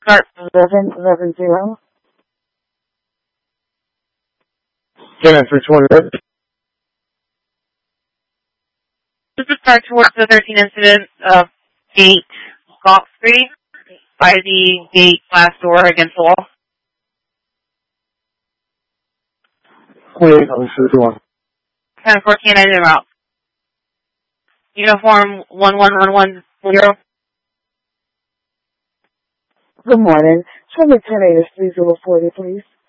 Start 1110. Can for 20. This is start towards the 13 incident of Gate Gulf Street by the gate glass door against the wall. 28 on the door. 10-4 canine en route. Uniform 11110. Good morning. Show me 10 8 3040, please.